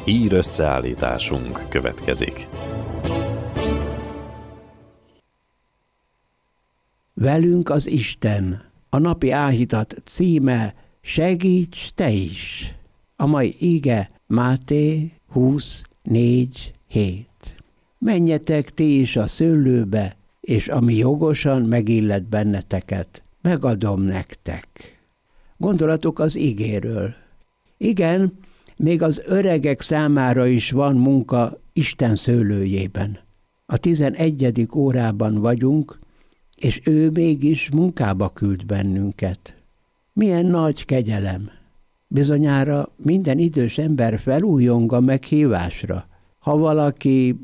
Hír összeállításunk következik. Velünk az Isten. A napi áhítat címe Segíts te is. A mai ige Máté 20:4-7. Menjetek ti is a szőlőbe, és ami jogosan megillet benneteket, megadom nektek. Gondolatok az igéről. Igen, még az öregek számára is van munka Isten szőlőjében. A 11. órában vagyunk, és ő mégis munkába küld bennünket. Milyen nagy kegyelem! Bizonyára minden idős ember felújong a meghívásra. Ha valaki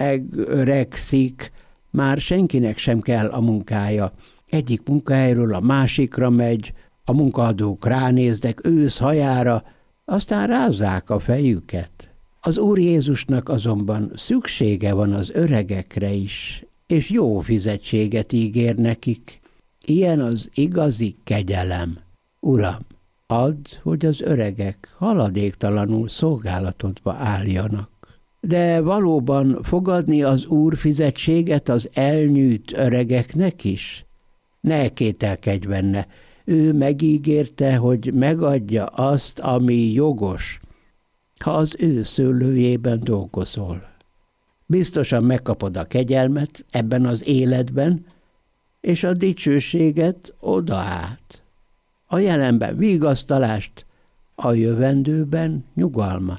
megöregszik, már senkinek sem kell a munkája. Egyik munkahelyről a másikra megy, a munkaadók ránéznek ősz hajára, aztán rázzák a fejüket. Az Úr Jézusnak azonban szüksége van az öregekre is, és jó fizetséget ígér nekik. Ilyen az igazi kegyelem. Uram, add, hogy az öregek haladéktalanul szolgálatodba álljanak. De valóban fogadni az Úr fizetséget az elnyűjt öregeknek is? Ne kételkedj benne, ő megígérte, hogy megadja azt, ami jogos, ha az ő szőlőjében dolgozol. Biztosan megkapod a kegyelmet ebben az életben, és a dicsőséget oda át. A jelenben vigasztalást, a jövendőben nyugalmat.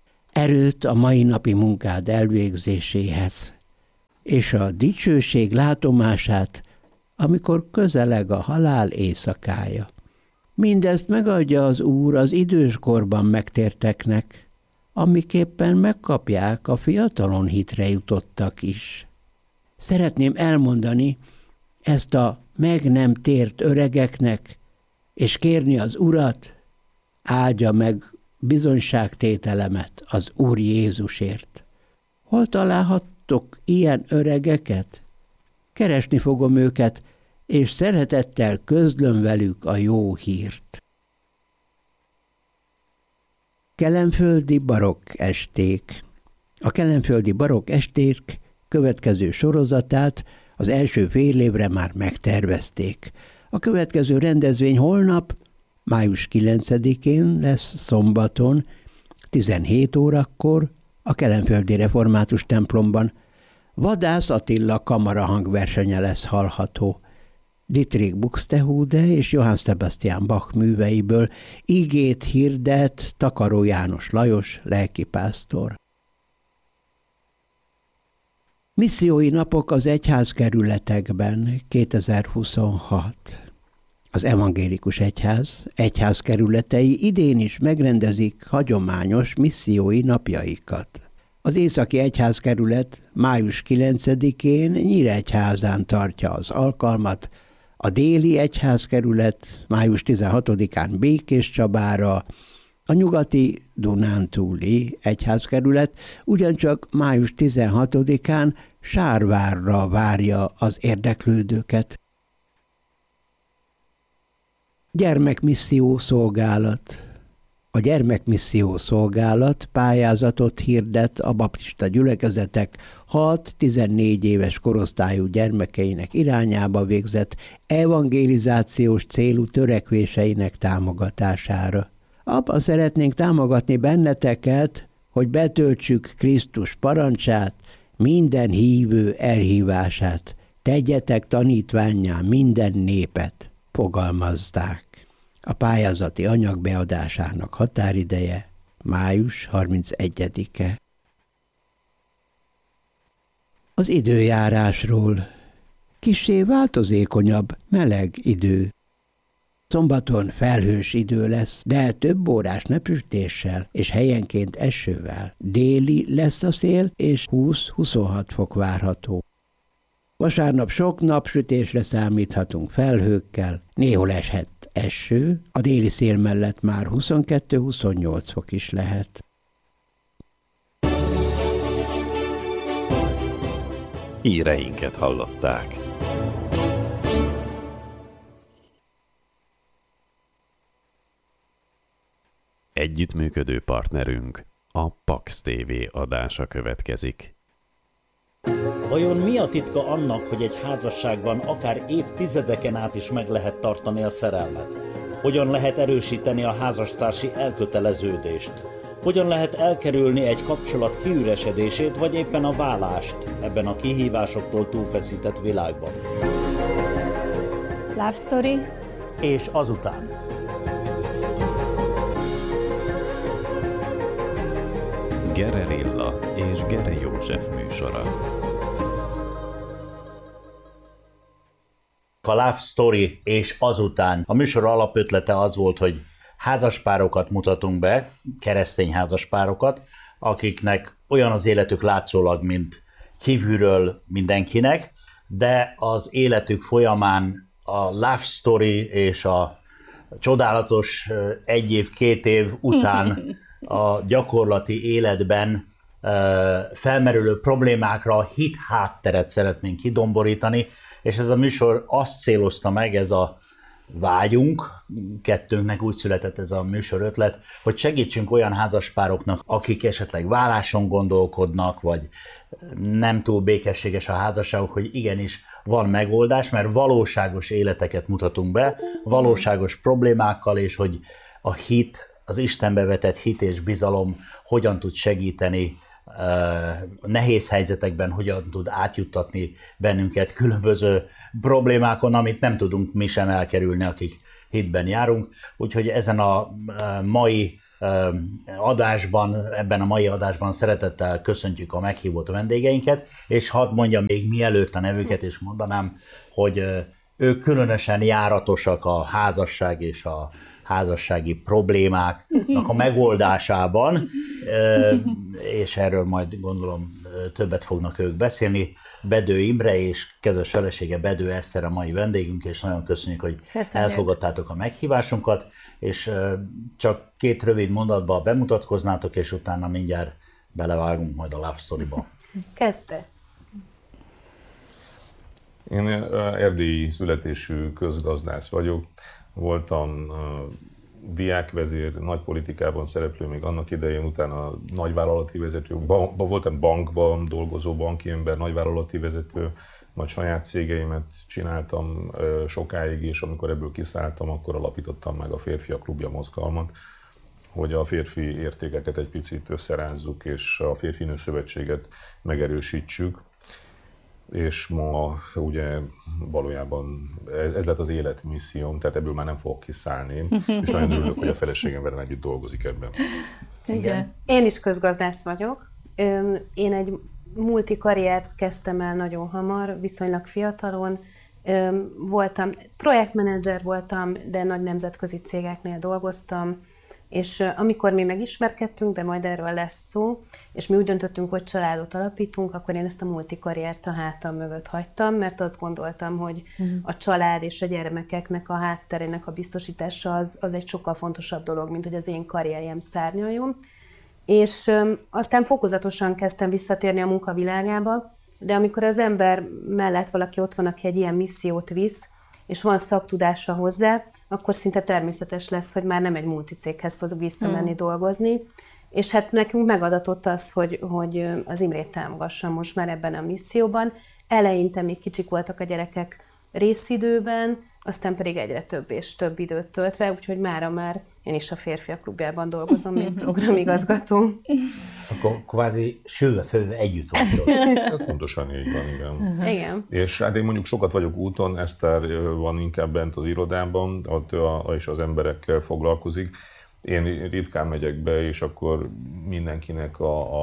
Erőt a mai napi munkád elvégzéséhez, és a dicsőség látomását, amikor közeleg a halál éjszakája. Mindezt megadja az Úr az időskorban megtérteknek, amiképpen megkapják a fiatalon hitre jutottak is. Szeretném elmondani ezt a meg nem tért öregeknek, és kérni az Urat, áldja meg bizonyságtételemet az Úr Jézusért. Hol találhattok ilyen öregeket? Keresni fogom őket, és szeretettel közlöm velük a jó hírt. Kelenföldi barokk esték. A kelenföldi barokk esték következő sorozatát az első fél évre már megtervezték. A következő rendezvény holnap, május 9-én lesz szombaton, 17 órakor a Kelenföldi Református templomban. Vadász Attila kamarahangversenye lesz hallható. Dietrich Buxtehude és Johann Sebastian Bach műveiből igét hirdet Takaró János Lajos lelkipásztor. Missziói napok az egyházkerületekben 2026. Az Evangélikus Egyház egyházkerületei idén is megrendezik hagyományos missziói napjaikat. Az Északi Egyházkerület május 9-én Nyíregyházán tartja az alkalmat, a Déli Egyházkerület május 16-án Békéscsabára, a Nyugati Dunántúli Egyházkerület ugyancsak május 16-án Sárvárra várja az érdeklődőket. Gyermekmisszió szolgálat. A gyermekmisszió szolgálat pályázatot hirdet a baptista gyülekezetek 6-14 éves korosztályú gyermekeinek irányába végzett evangelizációs célú törekvéseinek támogatására. Abban szeretnénk támogatni benneteket, hogy betöltsük Krisztus parancsát, minden hívő elhívását, tegyetek tanítvánnyá minden népet, fogalmazták. A pályázati anyag beadásának határideje május 31-e. Az időjárásról. Kissé változékonyabb, meleg idő. Szombaton felhős idő lesz, de több órás napsütéssel és helyenként esővel. Déli lesz a szél, és 20-26 fok várható. Vasárnap sok napsütésre számíthatunk felhőkkel, néhol eshet eső, a déli szél mellett már 22-28 fok is lehet. Híreinket hallották. Együttműködő partnerünk A Pax TV adása következik. Vajon mi a titka annak, hogy egy házasságban akár évtizedeken át is meg lehet tartani a szerelmet? Hogyan lehet erősíteni a házastársi elköteleződést? Hogyan lehet elkerülni egy kapcsolat kiüresedését, vagy éppen a válást ebben a kihívásoktól túlfeszített világban? Love Story És azután. Gererilla és Gere József műsora. A Love Story és azután. A műsor alapötlete az volt, hogy házaspárokat mutatunk be, keresztény házaspárokat, akiknek olyan az életük látszólag, mint kívülről mindenkinek, de az életük folyamán a Love Story és a csodálatos 1 év, 2 év után a gyakorlati életben felmerülő problémákra a hit hátteret szeretnénk kidomborítani, és ez a műsor azt célozta meg, ez a vágyunk, kettőnknek úgy született ez a műsor ötlet, hogy segítsünk olyan házaspároknak, akik esetleg váláson gondolkodnak, vagy nem túl békességes a házasságuk, hogy igenis van megoldás, mert valóságos életeket mutatunk be, valóságos problémákkal, és hogy a hit, az Istenbe vetett hit és bizalom hogyan tud segíteni nehéz helyzetekben, hogyan tud átjuttatni bennünket különböző problémákon, amit nem tudunk mi sem elkerülni, akik hitben járunk. Úgyhogy ezen a mai adásban, ebben a mai adásban szeretettel köszöntjük a meghívott vendégeinket, és hadd mondjam még mielőtt a nevüket, és mondanám, hogy ők különösen járatosak a házasság és a házassági problémáknak a megoldásában, és erről majd gondolom többet fognak ők beszélni. Bedő Imre és kedves felesége Bedő Eszter a mai vendégünk, és nagyon köszönjük, hogy elfogadtátok a meghívásunkat, és csak 2 rövid mondatba bemutatkoznátok, és utána mindjárt belevágunk majd a Love Story-ba. Kezdte. Én erdélyi születésű közgazdász vagyok. Voltam diákvezér, nagy politikában szereplő még annak idején, utána nagyvállalati vezető, voltam bankban dolgozó banki ember, nagyvállalati vezető, majd saját cégeimet csináltam sokáig, és amikor ebből kiszálltam, akkor alapítottam meg a Férfiak Klubja mozgalmat, hogy a férfi értékeket egy picit összerázzuk, és a Férfinő Szövetséget megerősítsük. És ma ugye valójában ez lett az életmisszióm, tehát ebből már nem fogok kiszállni, és nagyon örülök, hogy a feleségem velem együtt dolgozik ebben. Igen. Én is közgazdász vagyok. Én egy multikarriert kezdtem el nagyon hamar, viszonylag fiatalon. Projektmenedzser voltam, de nagy nemzetközi cégeknél dolgoztam, és amikor mi megismerkedtünk, de majd erről lesz szó, és mi úgy döntöttünk, hogy családot alapítunk, akkor én ezt a multikarriert a hátam mögött hagytam, mert azt gondoltam, hogy a család és a gyermekeknek a hátterének a biztosítása az egy sokkal fontosabb dolog, mint hogy az én karrierjem szárnyaljon. És aztán fokozatosan kezdtem visszatérni a munkavilágába, de amikor az ember mellett valaki ott van, aki egy ilyen missziót visz, és van szaktudása hozzá, akkor szinte természetes lesz, hogy már nem egy multicéghez fog visszamenni dolgozni. És hát nekünk megadatott az, hogy az Imrét támogassam most már ebben a misszióban. Eleinte még kicsik voltak a gyerekek részidőben, aztán pedig egyre több és több időt töltve, úgyhogy mára már én is a Férfiak Klubjában dolgozom, mint programigazgató. Akkor kvázi sülve-főve együtt vagyok. Pontosan így van, igen. Igen. És hát én mondjuk sokat vagyok úton, Eszter van inkább bent az irodában, ott és az emberekkel foglalkozik. Én ritkán megyek be, és akkor mindenkinek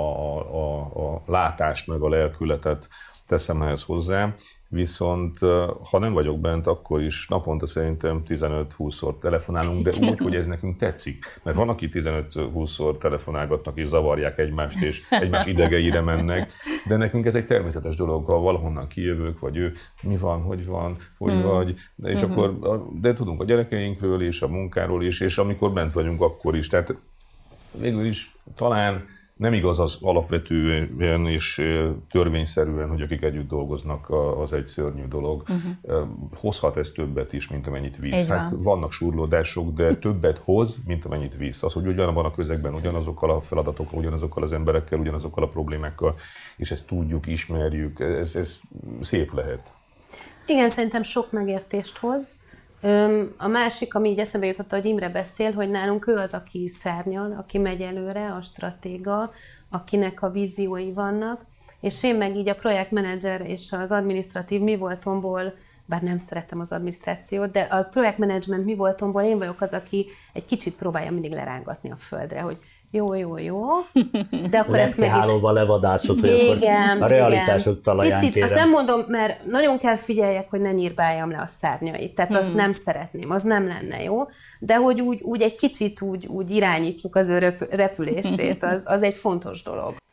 a látást meg a lelkületet teszem ehhez hozzá. Viszont ha nem vagyok bent, akkor is naponta szerintem 15-20-szor telefonálunk, de úgy, hogy ez nekünk tetszik. Mert van, aki 15-20-szor telefonálgatnak és zavarják egymást, és egymás idegeire mennek, de nekünk ez egy természetes dolog, ha valahonnan kijövök, vagy ő, mi van, hogy vagy, és akkor, de tudunk a gyerekeinkről és a munkáról is, és amikor bent vagyunk, akkor is. Tehát végül is talán Nem igaz az alapvetően és törvényszerűen, hogy akik együtt dolgoznak, az egy szörnyű dolog. Hozhat ez többet is, mint amennyit visz. Hát vannak surlódások, de többet hoz, mint amennyit visz. Az, hogy ugyanabban a közegben, ugyanazokkal a feladatokkal, ugyanazokkal az emberekkel, ugyanazokkal a problémákkal, és ezt tudjuk, ismerjük, ez szép lehet. Igen, szerintem sok megértést hoz. A másik, ami így eszembe jutott, hogy Imre beszél, hogy nálunk ő az, aki szárnyal, aki megy előre, a stratéga, akinek a víziói vannak, és én meg így a projektmenedzser és az adminisztratív mi voltomból, bár nem szeretem az adminisztrációt, de a projektmenedzsment mi voltomból én vagyok az, aki egy kicsit próbálja mindig lerángatni a földre, hogy jó, de akkor ezt meg is... hálóval levadászott, hogy igen, akkor a realitások talaján picit, kérem. azt nem mondom, mert nagyon kell figyeljek, hogy ne nyírbáljam le a szárnyait. Tehát azt nem szeretném, az nem lenne jó. De hogy úgy egy kicsit úgy irányítsuk az ő repülését, az egy fontos dolog.